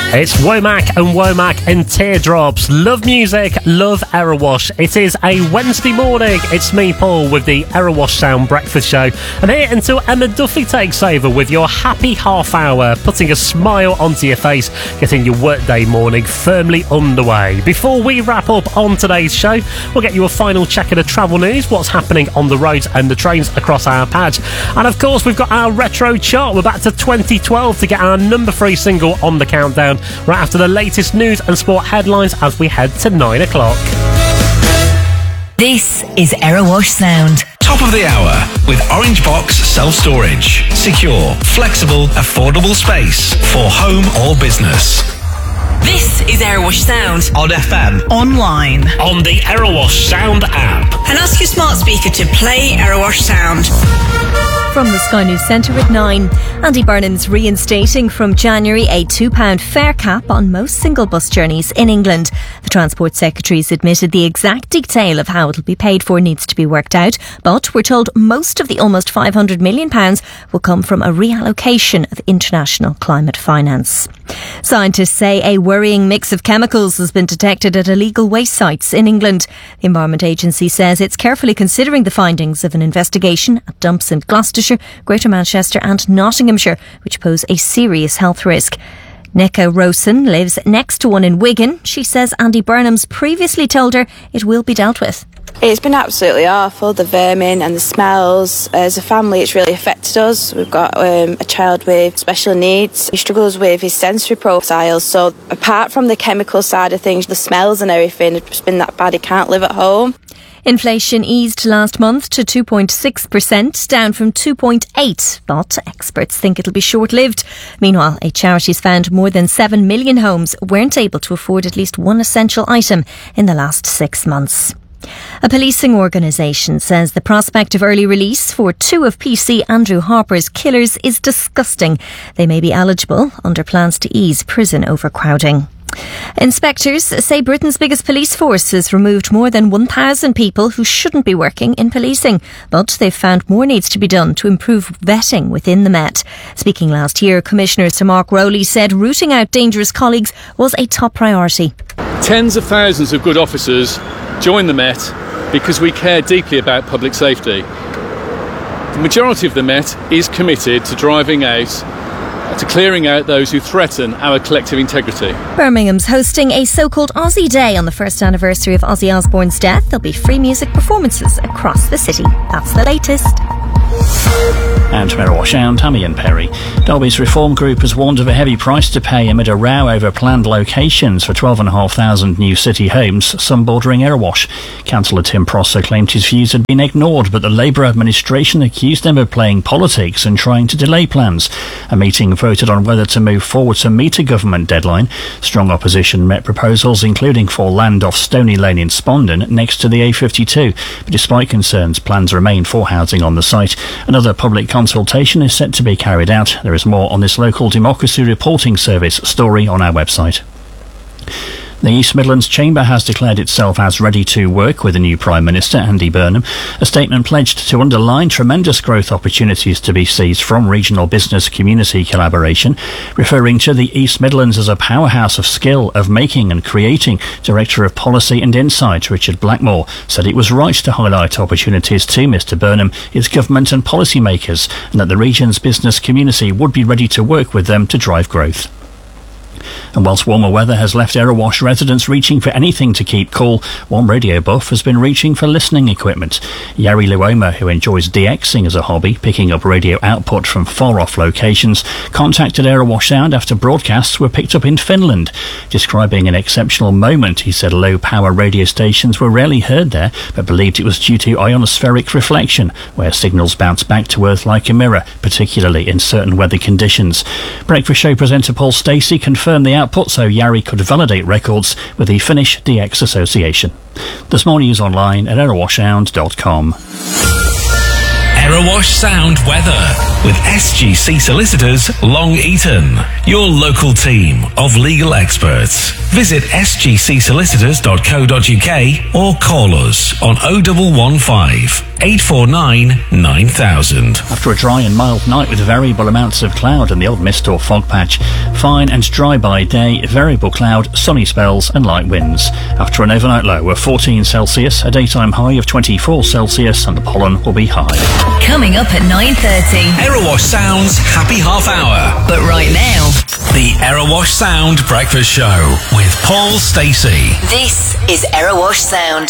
It's Womack and Womack and Teardrops. Love music, love Erewash. It is a Wednesday morning. It's me, Paul, with the Erewash Sound Breakfast Show. And here until Emma Duffy takes over with your happy half hour, putting a smile onto your face, getting your workday morning firmly underway. Before we wrap up on today's show, we'll get you a final check of the travel news, what's happening on the roads and the trains across our patch. And of course, we've got our retro chart. We're back to 2012 to get our number 3 single on the countdown, right after the latest news and sport headlines as we head to 9 o'clock. This is Erewash Sound. Top of the hour with Orange Box Self-Storage. Secure, flexible, affordable space for home or business. This is Erewash Sound. On FM. Online. On the Erewash Sound app. And ask your smart speaker to play Erewash Sound. From the Sky News Centre at 9, Andy Burnham's reinstating from January a £2 fare cap on most single bus journeys in England. The Transport Secretary's admitted the exact detail of how it'll be paid for needs to be worked out, but we're told most of the almost £500 million will come from a reallocation of international climate finance. Scientists say a worrying mix of chemicals has been detected at illegal waste sites in England. The Environment Agency says it's carefully considering the findings of an investigation at dumps in Gloucestershire, Greater Manchester and Nottinghamshire, which pose a serious health risk. Necka Rosen lives next to one in Wigan. She says Andy Burnham's previously told her it will be dealt with. It's been absolutely awful, the vermin and the smells. As a family, it's really affected us. We've got a child with special needs. He struggles with his sensory profiles. So apart from the chemical side of things, the smells and everything, it's been that bad he can't live at home. Inflation eased last month to 2.6%, down from 2.8%, but experts think it'll be short-lived. Meanwhile, a charity's found more than 7 million homes weren't able to afford at least one essential item in the last 6 months. A policing organisation says the prospect of early release for 2 of PC Andrew Harper's killers is disgusting. They may be eligible under plans to ease prison overcrowding. Inspectors say Britain's biggest police force has removed more than 1,000 people who shouldn't be working in policing, but they've found more needs to be done to improve vetting within the Met. Speaking last year, Commissioner Sir Mark Rowley said rooting out dangerous colleagues was a top priority. Tens of thousands of good officers join the Met because we care deeply about public safety. The majority of the Met is committed to clearing out those who threaten our collective integrity. Birmingham's hosting a so-called Aussie Day on the first anniversary of Ozzy Osbourne's death. There'll be free music performances across the city. That's the latest. And from Erewash Sound, Tammy and Perry. Derby's Reform Group has warned of a heavy price to pay amid a row over planned locations for 12,500 new city homes, some bordering Erewash. Councillor Tim Prosser claimed his views had been ignored, but the Labour administration accused them of playing politics and trying to delay plans. A meeting voted on whether to move forward to meet a government deadline. Strong opposition met proposals, including for land off Stony Lane in Spondon next to the A52. But despite concerns, plans remain for housing on the site. Another public consultation is set to be carried out. There is more on this local democracy reporting service story on our website. The East Midlands Chamber has declared itself as ready to work with the new Prime Minister, Andy Burnham. A statement pledged to underline tremendous growth opportunities to be seized from regional business community collaboration. Referring to the East Midlands as a powerhouse of skill, of making and creating, Director of Policy and Insight Richard Blackmore said it was right to highlight opportunities to Mr Burnham, its government and policymakers, and that the region's business community would be ready to work with them to drive growth. And whilst warmer weather has left Erewash residents reaching for anything to keep cool, one radio buff has been reaching for listening equipment. Yari Luoma, who enjoys DXing as a hobby, picking up radio output from far-off locations, contacted Erewash Sound after broadcasts were picked up in Finland. Describing an exceptional moment, he said low-power radio stations were rarely heard there, but believed it was due to ionospheric reflection, where signals bounce back to Earth like a mirror, particularly in certain weather conditions. Breakfast show presenter Paul Stacey confirmed the output so Yari could validate records with the Finnish DX Association. There's more news online at erewashsound.com. Erewash Sound weather with SGC Solicitors Long Eaton, your local team of legal experts. Visit sgcsolicitors.co.uk or call us on 0115 849 9000. After a dry and mild night with variable amounts of cloud and the odd mist or fog patch, fine and dry by day, variable cloud, sunny spells and light winds. After an overnight low of 14 Celsius, a daytime high of 24 Celsius, and the pollen will be high. Coming up at 9:30. Erewash Sound's happy half hour. But right now, The Erewash Sound Breakfast Show with Paul Stacey. this is Erewash Sound.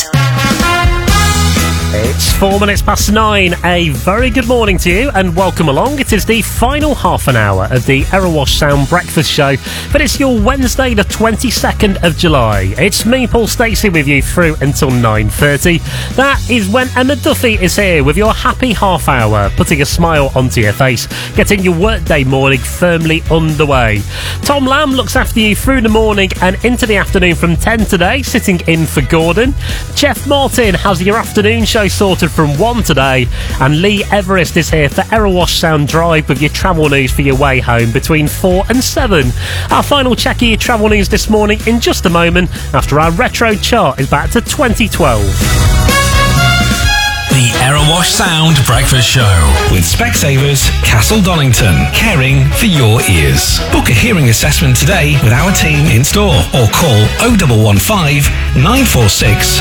It's 4 minutes past 9. A very good morning to you and welcome along. It is the final half an hour of the Erewash Sound Breakfast Show, but it's your Wednesday the 22nd of July. It's me, Paul Stacey, with you through until 9:30. That is when Emma Duffy is here with your happy half hour, putting a smile onto your face, getting your workday morning firmly underway. Tom Lamb looks after you through the morning and into the afternoon from 10 today, sitting in for Gordon. Jeff Martin has your afternoon show sorted from 1 today, and Lee Everest is here for Erewash Sound Drive with your travel news for your way home between 4 and 7. Our final check of your travel news this morning in just a moment, after our retro chart is back to 2012. The Erewash Sound Breakfast Show with Specsavers Castle Donington, caring for your ears. Book a hearing assessment today with our team in store or call 0115 946